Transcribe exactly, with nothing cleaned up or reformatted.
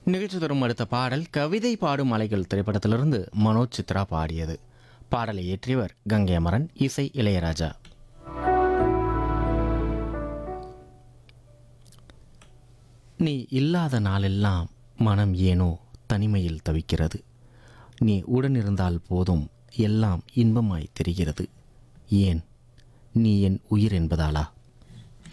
நிகழ்ச்சி தரும் அடுத்த பாடல் கவிதை பாடும் அலைகள் திரைப்படத்திலிருந்து மனோஜ் சித்ரா பாடியது. பாடலை இயற்றியவர் கங்கை அமரன், இசை இளையராஜா. நீ இல்லாத நாளெல்லாம் மனம் ஏனோ தனிமையில் தவிக்கிறது. நீ உடனிருந்தால் போதும் எல்லாம் இன்பமாய் தெரிகிறது. ஏன்? நீ என் உயிர் என்பதாலா?